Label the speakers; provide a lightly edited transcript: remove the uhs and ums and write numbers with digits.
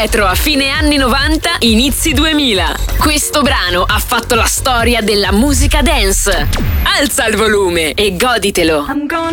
Speaker 1: retro a fine anni 90, inizi 2000. Questo brano ha fatto la storia della musica dance. Alza il volume e goditelo.
Speaker 2: I'm gonna